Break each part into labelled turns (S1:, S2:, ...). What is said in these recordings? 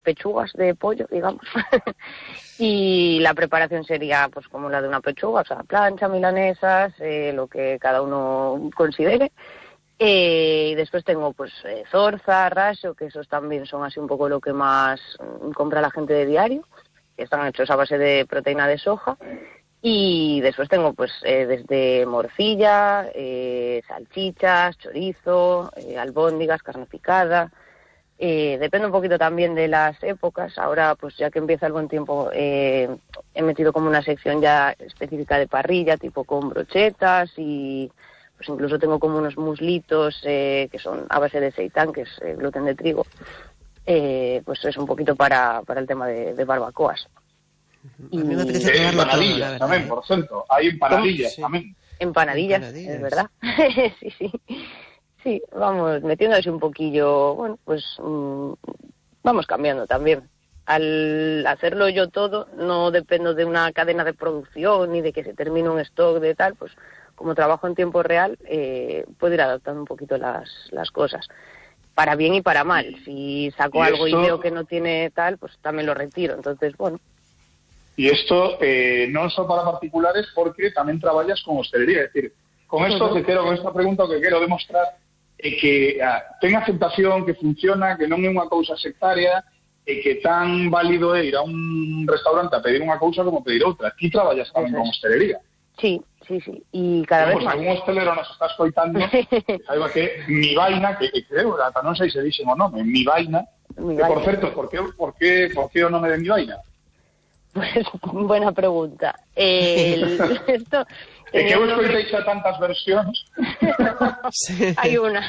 S1: pechugas de pollo, digamos. Y la preparación sería pues como la de una pechuga, o sea, plancha, milanesas, lo que cada uno considere. Y después tengo pues zorza, raso, que esos también son así un poco lo que más compra la gente de diario, que están hechos a base de proteína de soja. Y después tengo pues desde morcilla, salchichas, chorizo, albóndigas, carne picada. Depende un poquito también de las épocas. Ahora, pues ya que empieza el buen tiempo, he metido como una sección ya específica de parrilla, tipo con brochetas, y pues incluso tengo como unos muslitos que son a base de seitán, que es gluten de trigo. Pues es un poquito para el tema de barbacoas.
S2: A mí me apetece probarlo todo, la verdad.
S3: También, por cierto. Hay empanadillas también.
S1: Empanadillas, es verdad. Sí. Sí, vamos metiendo así un poquillo, bueno, pues vamos cambiando también. Al hacerlo yo todo, no dependo de una cadena de producción ni de que se termine un stock de tal, pues como trabajo en tiempo real, puedo ir adaptando un poquito las cosas. Para bien y para mal. Si saco algo y veo que no tiene tal, pues también lo retiro. Entonces, bueno.
S3: Y esto no solo para particulares, porque también trabajas con hostelería. Es decir, con esto con esta pregunta que quiero demostrar que ten aceptación, que funciona, que non é unha cousa sectaria, que tan válido é ir a un restaurante a pedir unha cousa como pedir outra. Aquí traballas tamén con hostelería.
S1: Sí. E cada vez máis.
S3: Algún hostelero nos está escoitando, saiba que mi vaina, que creo, ata non sei se dixen o nome, mi vaina, que por certo, por que o nome de mi vaina?
S1: Pues buena pregunta. Esto
S3: É que eu escoitei xa tantas versións.
S1: Sí. Hay una.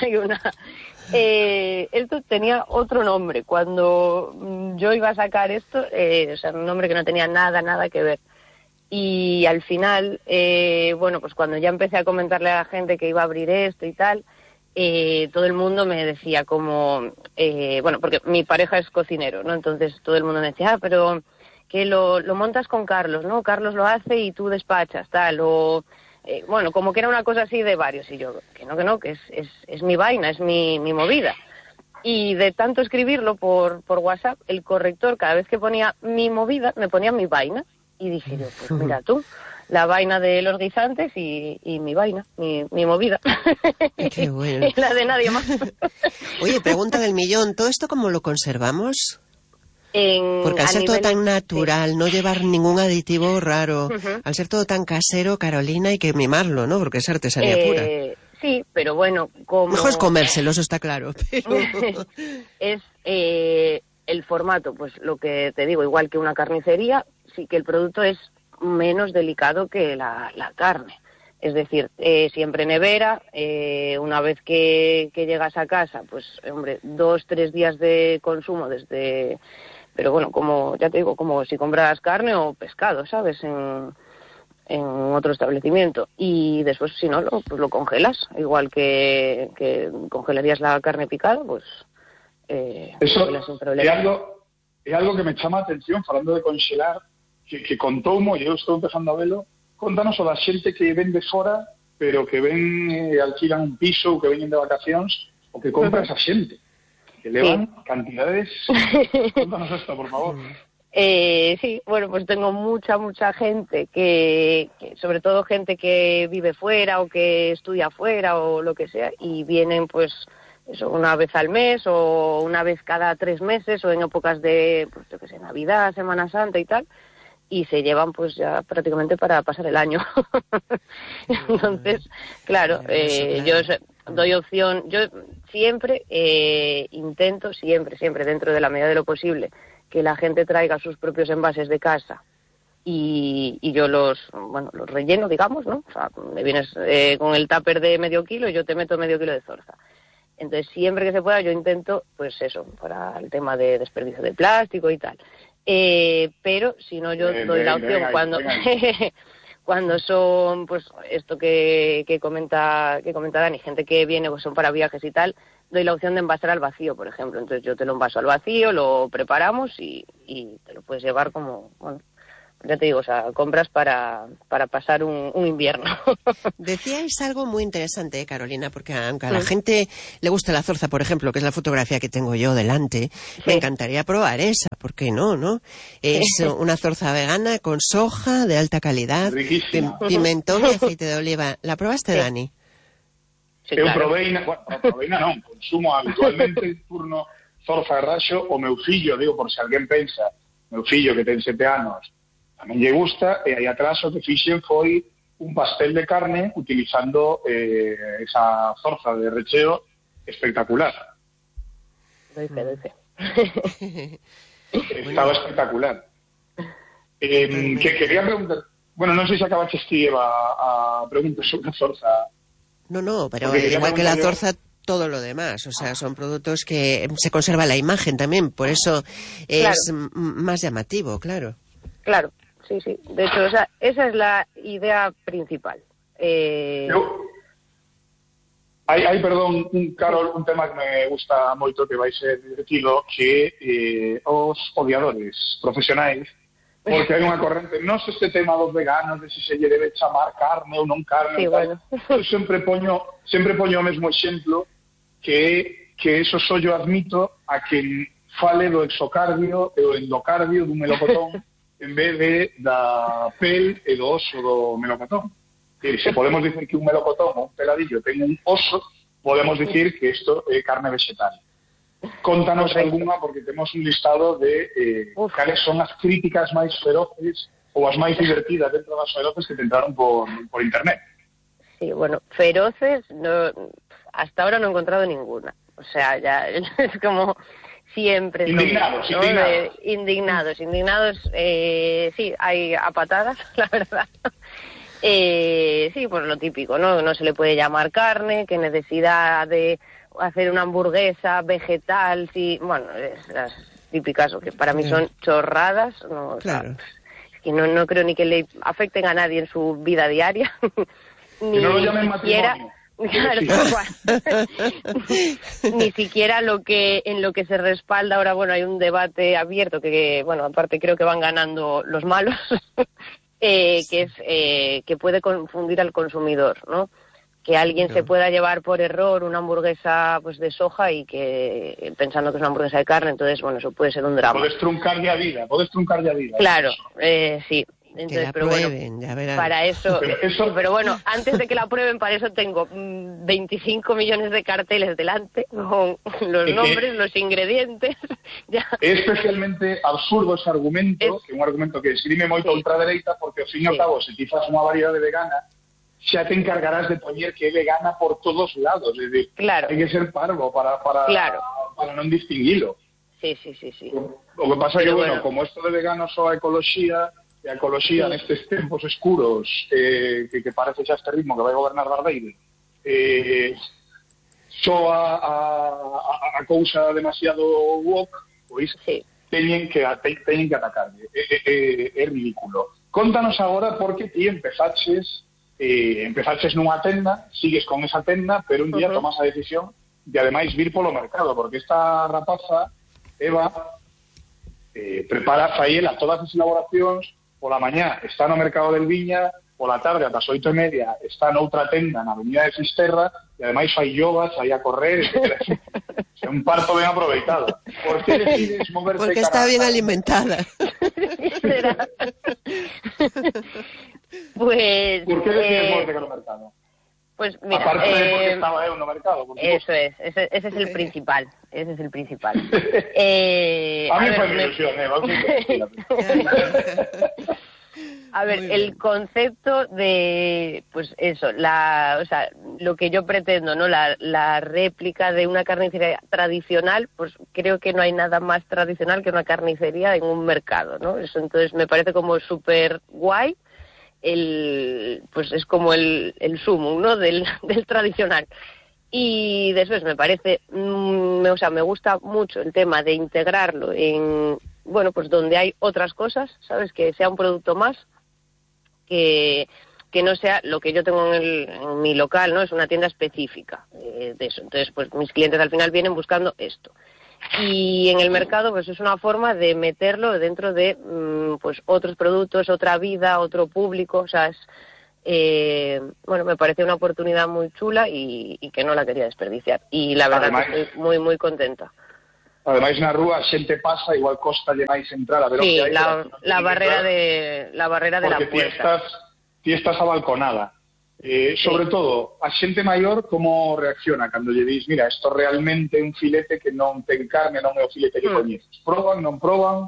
S1: Esto tenía otro nombre. Cuando yo iba a sacar esto, o sea, un nombre que no tenía nada que ver. Y al final, bueno, pues cuando ya empecé a comentarle a la gente que iba a abrir esto y tal, todo el mundo me decía como... bueno, porque mi pareja es cocinero, ¿no? Entonces todo el mundo me decía, pero... que lo montas con Carlos, ¿no? Carlos lo hace y tú despachas, tal, o... bueno, como que era una cosa así de varios, y yo, que no, que es mi vaina, es mi movida. Y de tanto escribirlo por WhatsApp, el corrector, cada vez que ponía mi movida, me ponía mi vaina, y dije yo, pues mira tú, la vaina de los guisantes y mi vaina, mi movida.
S2: Qué bueno.
S1: Y la de nadie más.
S2: Oye, pregunta del millón, ¿todo esto cómo lo conservamos? Porque al ser todo tan natural, no llevar ningún aditivo raro, al ser todo tan casero, Carolina, hay que mimarlo, ¿no? Porque es artesanía pura.
S1: Sí, pero bueno, como...
S2: Mejor es comérselo, eso está claro. Pero...
S1: es el formato, pues lo que te digo, igual que una carnicería, sí que el producto es menos delicado que la carne. Es decir, siempre nevera, una vez que llegas a casa, pues, hombre, 2-3 días de consumo desde... Pero bueno, como ya te digo, como si compras carne o pescado, ¿sabes? En otro establecimiento. Y después, si no, pues lo congelas. Igual que congelarías la carne picada, pues...
S3: Eso sin problema. É algo que me chama a atención, falando de congelar, que contoumo, e eu estou empezando a velo, contanos o da xente que ven de fora, pero que ven alquilan un piso, ou que veñen de vacacións, o que compra esa xente. Que levan cantidades... Cuéntanos esto, por favor.
S1: Sí, bueno, pues tengo mucha gente que sobre todo gente que vive fuera o que estudia fuera o lo que sea, y vienen pues eso, una vez al mes o una vez cada 3 meses o en épocas de, pues yo que sé, Navidad, Semana Santa y tal, y se llevan pues ya prácticamente para pasar el año. Entonces, claro, yo doy opción, yo siempre intento, siempre dentro de la medida de lo posible, que la gente traiga sus propios envases de casa y yo los relleno, digamos, ¿no? O sea, me vienes con el tupper de medio kilo y yo te meto medio kilo de zorza. Entonces, siempre que se pueda, yo intento, pues eso, para el tema de desperdicio de plástico y tal. Pero si no, yo doy la opción cuando son, pues esto que comenta Dani, gente que viene, pues son para viajes y tal, doy la opción de envasar al vacío, por ejemplo. Entonces yo te lo envaso al vacío, lo preparamos y te lo puedes llevar como ya te digo, o sea, compras para pasar un invierno.
S2: Decíais algo muy interesante, Carolina, porque aunque a la gente le gusta la zorza, por ejemplo, que es la fotografía que tengo yo delante, me encantaría probar esa, ¿por qué no, no? Es una zorza vegana con soja de alta calidad, pimentón y aceite de oliva. ¿La probaste, Dani?
S3: Sí, claro. Proveína non, consumo habitualmente en turno zorza de raxo, o meu fillo, digo, por se alguén pensa, meu fillo que ten 7 anos, tamén lle gusta, e aí atrás o que fixen foi un pastel de carne utilizando esa zorza de recheo espectacular.
S1: Doy fe.
S3: Estaba espectacular. Que quería preguntar, bueno, non sei se acabaches ti, Eva, a preguntar sobre a zorza.
S2: No, pero igual que la zorza, todo lo demás. O sea, son productos que se conserva la imagen también, por eso es más llamativo, claro.
S1: Claro, sí. De hecho, o sea, esa es la idea principal.
S3: Hai, perdón, Carol, un tema que me gusta moito que vai ser divertido, que os odiadores profesionais, porque hai unha corrente, non sei este tema dos veganos, de se lle debe chamar carne ou non carne,
S1: sí, bueno.
S3: Eu sempre poño o mesmo exemplo, que eso só yo admito a quen fale do exocardio e o endocardio dun melocotón en vez de da pel e do oso do melocotón. Se podemos dicir que un melocotón ou un peladillo ten un oso, podemos dicir que isto é carne vegetal. Contanos algunha, porque temos un listado de cales son as críticas máis feroces ou as máis divertidas dentro das feroces que te entraron por internet.
S1: Sí, bueno, feroces, no, hasta ahora no he encontrado ninguna. O sea, ya es como siempre... Indignados. Sí, hay a patadas, la verdad. Sí, pues lo típico, ¿no? No se le puede llamar carne, qué necesidad de hacer una hamburguesa vegetal, sí, bueno, las típicas, que para mí son chorradas, no,
S2: claro.
S1: O sea, es que no creo ni que le afecten a nadie en su vida diaria, ni
S3: que no lo llamen
S1: siquiera, ni siquiera en lo que se respalda ahora. Bueno, hay un debate abierto que bueno, aparte creo que van ganando los malos, que es que puede confundir al consumidor, ¿no? Que alguien se pueda llevar por error una hamburguesa pues de soja y que pensando que es una hamburguesa de carne, entonces bueno, eso puede ser un drama.
S3: Puedes truncar ya vida.
S1: Claro, sí. Entonces,
S2: que la
S1: pero
S2: prueben,
S1: bueno,
S2: ya verán.
S1: para eso, pero bueno, antes de que la prueben, para eso tengo 25 millones de carteles delante con los nombres, los ingredientes. Ya.
S3: É especialmente absurdo ese argumento, que é un argumento que esgrime moito a ultradereita, porque ao fin e ao cabo, se ti fas unha variedade vegana, xa te encargarás de poñer que é vegana por todos lados, é dicir,
S1: claro.
S3: Hai que ser parvo para non distinguilo.
S1: Sí.
S3: O que pasa é que, bueno, como isto de vegano só a ecoloxía, e a ecoloxía nestes tempos escuros, que parece xa este ritmo que vai gobernar Barbeide, só a cousa demasiado woke, pois teñen que atacarle. É ridículo. Contanos agora porque ti empezaches nunha tenda, sigues con esa tenda, pero un día tomas a decisión de ademais vir polo mercado, porque esta rapaza, Eva, prepara faela todas as elaboracións, pola mañá está no mercado del Viña, pola tarde ata as 8:30 está noutra tenda na avenida de Fisterra, e ademais fai yoga, sai a correr, etc. É un parto ben aproveitado. Por que decides moverte?
S2: Porque está bien alimentada.
S1: Pues...
S3: ¿Por qué decides moverte con el mercado?
S1: Pues mira...
S3: Aparte de porque estaba en un mercado.
S1: Eso es, ese es el principal. A mí
S3: fue mi ilusión,
S1: A ver, el concepto de, pues eso, o sea, lo que yo pretendo, ¿no? La réplica de una carnicería tradicional, pues creo que no hay nada más tradicional que una carnicería en un mercado, ¿no? Eso entonces me parece como súper guay. Pues es como el sumum, ¿no? del tradicional. Y después me parece, o sea, me gusta mucho el tema de integrarlo en, bueno, pues donde hay otras cosas, ¿sabes? Que sea un producto más, que no sea lo que yo tengo en mi local, ¿no? Es una tienda específica de eso. Entonces, pues mis clientes al final vienen buscando esto. y en el mercado pues es una forma de meterlo dentro de pues otros productos, otra vida, otro público, o sea, bueno, me parece una oportunidad muy chula y que no la quería desperdiciar, y la verdad además, que estoy muy, muy contenta.
S3: Además na rúa xente pasa, igual costa lle máis entrar a ver
S1: sí,
S3: o que hai.
S1: La barrera de la puerta.
S3: Porque ti estás abalconada. Sobre todo, a xente maior como reacciona cando lle dis, mira, isto realmente é un filete que non ten carne, non é o filete que coñeces. Proban, non proban?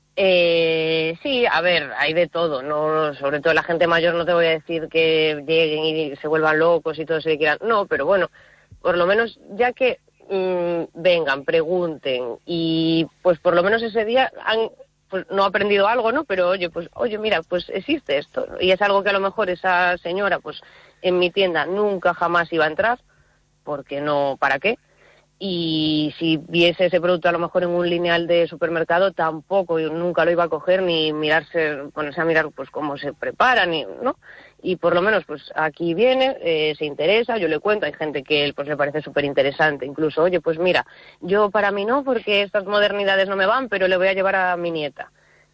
S1: Sí, a ver, hay de todo, no, sobre todo la gente mayor no te voy a decir que lleguen y se vuelvan locos y todo se quieran, no, pero bueno, por lo menos ya que vengan, pregunten y pues por lo menos ese día pues no ha aprendido algo, ¿no? Pero oye, mira, pues existe esto. Y es algo que a lo mejor esa señora, pues en mi tienda nunca jamás iba a entrar, porque no, ¿para qué? Y si viese ese producto a lo mejor en un lineal de supermercado, tampoco, yo nunca lo iba a coger ni ponerse a mirar pues cómo se prepara, ¿no? Y por lo menos pues aquí viene, se interesa, yo le cuento, hay gente que pues le parece súper interesante, incluso, oye, pues mira, yo para mí no, porque estas modernidades no me van, pero le voy a llevar a mi nieta.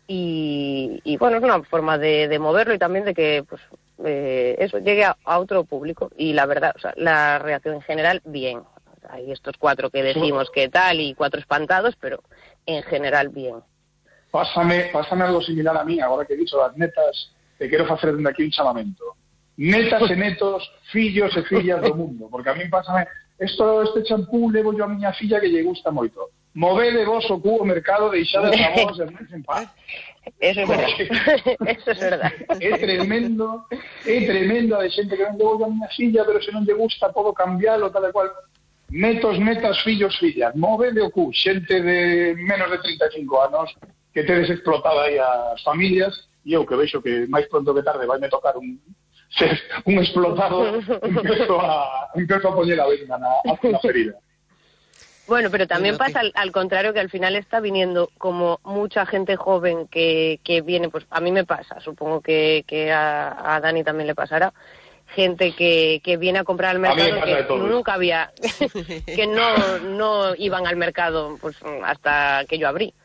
S1: Y bueno, es una forma de moverlo y también de que pues eso llegue a otro público, y la verdad, o sea, la reacción en general, bien. Hay estos 4 que decimos que tal y 4 espantados, pero en general bien.
S3: Pásame algo similar a mí, agora que he dicho las netas, te quero facer dende aquí un chamamento. Netas e netos, fillos e fillas do mundo, porque a mí pásame, este champú levo yo a miña filla que lle gusta moito. Movede vos o cu o mercado, deixades a vos e máis en paz.
S1: Eso es verdad. Eso es verdad.
S3: É tremendo a de xente que non levo yo a miña filla, pero se non lle gusta podo cambiarlo, tal e cual. Netos, netas, fillos, fillas, movede o cu, xente de menos de 35 anos que tedes explotada aí as familias, e eu que vexo que máis pronto que tarde vai me tocar un explotado, empiezo a poñer a venda na ferida.
S1: Bueno, pero también pasa al contrario, que al final está viniendo como mucha gente joven que viene, pues a mí me pasa, supongo que a Dani también le pasará, gente que viene a comprar al mercado que nunca había, que no iban al mercado pues hasta que yo abrí.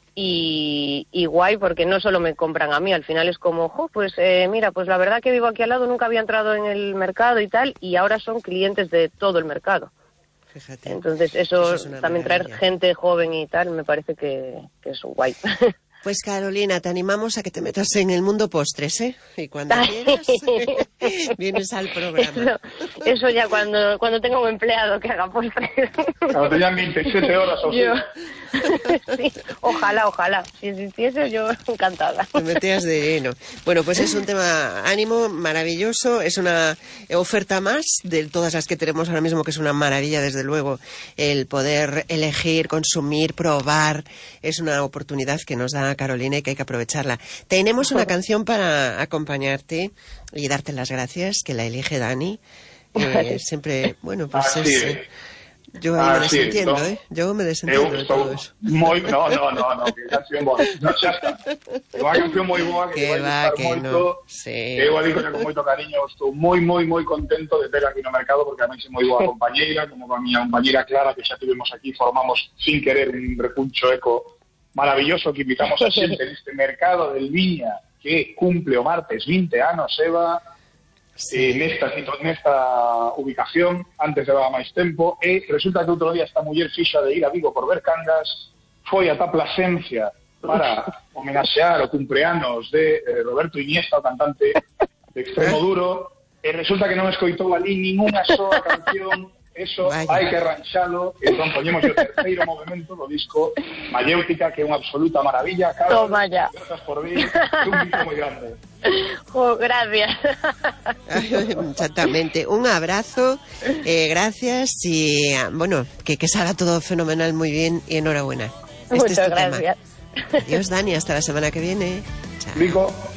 S1: Y guay, porque no solo me compran a mí, al final es como, pues mira, pues la verdad que vivo aquí al lado, nunca había entrado en el mercado y tal, y ahora son clientes de todo el mercado. Fíjate. Entonces eso también maravilla. Traer gente joven y tal, me parece que es guay.
S2: Pues Carolina, te animamos a que te metas en el mundo postres, ¿eh? Y cuando quieras, vienes al programa.
S1: Eso ya cuando tenga un empleado que haga postres.
S3: Cuando tengan 27 horas o
S1: sí, ojalá. Si existiese, yo encantada.
S2: Te metías de lleno. Bueno, pues es un tema ánimo maravilloso, es una oferta más de todas las que tenemos ahora mismo, que es una maravilla, desde luego, el poder elegir, consumir, probar. Es una oportunidad que nos da Carolina y que hay que aprovecharla. Tenemos una canción para acompañarte y darte las gracias, que la elige Dani. Siempre, bueno, pues yo ahí me desentiendo, ¿no? Yo me desentiendo de todo eso.
S3: No, que canción boa. No, xa está. É unha canción moi boa que vai gustar moito. Sí. Eu a digo con moito cariño, estou moi contento de ter aquí no mercado, porque a mí é moi boa compañeira, como a miña compañeira Clara, que xa tivemos aquí, formamos sin querer un repuncho eco maravilloso que invitamos a xente neste mercado del Viña, que cumple o martes 20 anos, Eva. Sí. Nesta ubicación, antes levaba máis tempo, e resulta que outro día esta muller fixa de ir a Vigo por ver Cangas, foi ata Plasencia para homenaxear o cumpleanos de Roberto Iniesta, o cantante de Extremoduro, e resulta que non escoitou ali ninguna soa canción. Eso hai que arranxalo, e entón poñemos o terceiro movimento do disco Mayéutica, que é unha absoluta maravilla. Carlos,
S1: toma ya.
S3: Gracias por vir, un bicho moi grande.
S1: Gracias.
S2: Exactamente, un abrazo, gracias, y bueno, que salga todo fenomenal, muy bien, y enhorabuena.
S1: Muchas gracias.
S2: Adiós, Dani, hasta la semana que viene.
S3: Chao. Rico.